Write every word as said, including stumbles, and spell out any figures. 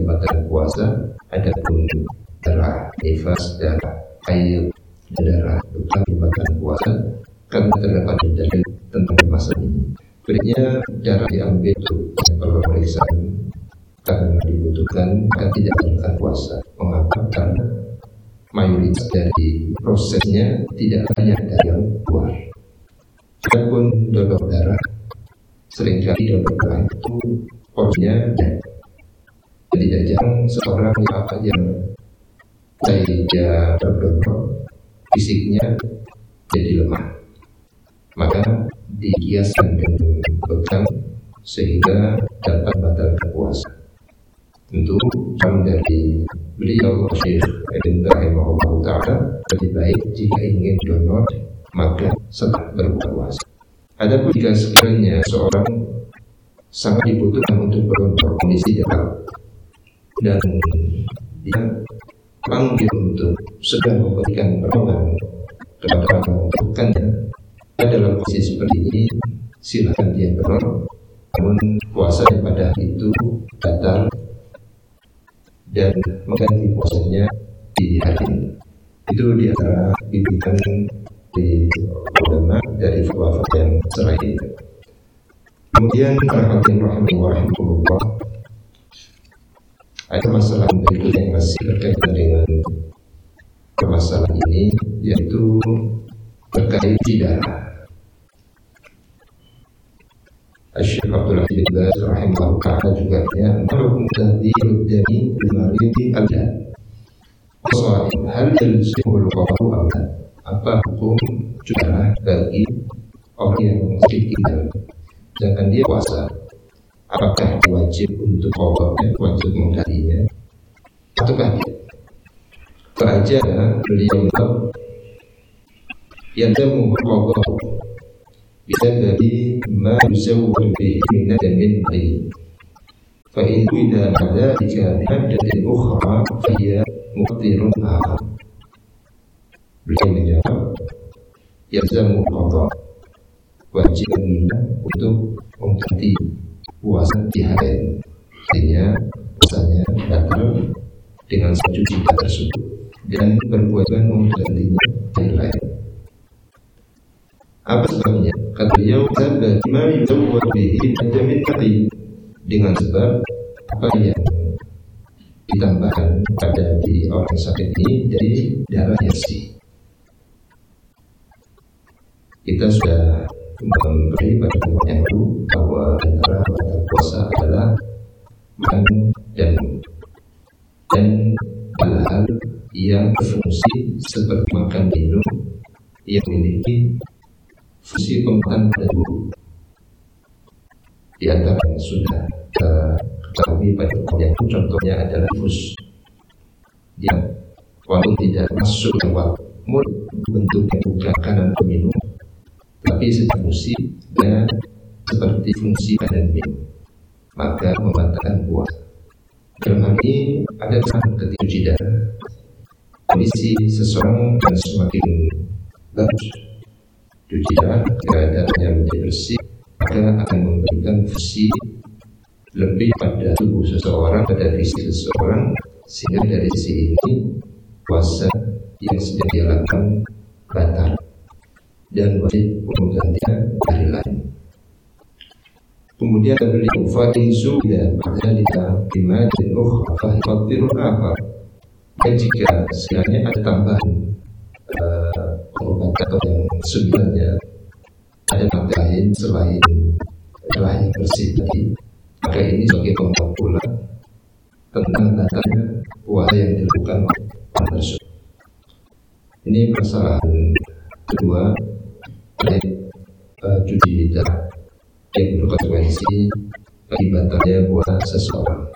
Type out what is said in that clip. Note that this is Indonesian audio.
membatalkan puasa. Adapun darah nifas, darah haid, darah bukan membatalkan puasa karena terdapat dalil tentang masalah ini. Berikutnya darah diambil untuk pemeriksaan karena dibutuhkan maka tidak membatalkan puasa. Mengapa? Karena mayoritas dari prosesnya tidak banyak dari yang keluar. Adapun donor darah, seringkali donor darah itu porsinya tidak jarang seorang yang apa yang saya berdonor fisiknya jadi lemah, maka dikiaskan dengan bekam sehingga dapat batalkan puasa. Tentu kan dari beliau Syekh Ibn rahimahullah ta'ala lebih baik jika ingin donor maka setelah berbuka puasa. Adapun jika sekiranya seorang sangat dibutuhkan untuk berdonor kondisi dalam dan dia panggil untuk sedang memberikan pertolongan kepada orang yang membutuhkannya, dalam posisi seperti ini silakan dia berdonor, namun puasa pada hari itu batal dan mengganti puasanya di hari ini. Itu di antara bimbingan di ulama dari fatwa-fatwa yang terakhir. Kemudian rahimahullah, ada masalah berikutnya yang masih berkaitan dengan permasalahan ini, yaitu terkait darah. Syekh Abdullah bin Baz rahimahullah ta'ala juga ya, hukum tadhirud dami bil maridi al-dan. Soal hal yalzimul qada'u am la? Apa hukum darah bagi orang yang sedikit sedangkan dia puasa? Apakah wajib untuk qada'nya, wajib menggantinya ataukah tidak? Fa'ajaba beliau yadamu qada'u بسبب ما يزود به من ندم قليل فإن وجد ذلك بمادة أخرى فهي مقدر آخر. Beliau menjawab, yalzamu qada, wajib untuk mengganti puasa di hari. Artinya puasanya batal dengan satu jika tersebut dan berkewajiban menggantinya hari lain. Apa sebabnya? Kata beliau, sabab ma yuzawwad bihi adamin tadi, dengan sebab apa yang ditambahkan pada di orang sakit ini dari darah yasi. Kita sudah memberi pada teman yang lalu bahwa antara batal puasa adalah makan dan dan hal-hal yang berfungsi seperti makan minum yang memiliki fungsi pembuatan pada tubuh. Di antara yang sudah uh, ketahui pada yang contohnya adalah infus yang walaupun tidak masuk lewat mulut bentuknya bukan makanan atau minum, tapi secara fungsi dan seperti fungsi badan minum, maka membatalkan puasa. Dalam hal ini ada saat ketika cuci darah, kondisi seseorang akan semakin bagus. Cuci darah, jika darahnya menjadi bersih, maka akan memberikan fungsi lebih pada tubuh seseorang, pada fisik seseorang, sehingga dari sisi ini puasa yang sedang dia lakukan batal dan wajib menggantikan hari lain. Kemudian beliau fa'in sudah ba'dalika bimadin ukhra fahifatirun akhar. Dan jika sekiranya ada tambahan uh, obat atau yang sebenarnya ada mata lain selain darah yang bersih tadi, maka ini sebagai penguat pula tentang datanya puasa yang dilakukan oleh orang tersebut. Ini permasalahan kedua terkait uh, cuci darah yang berkonsekuensi bagi batalnya puasa seseorang.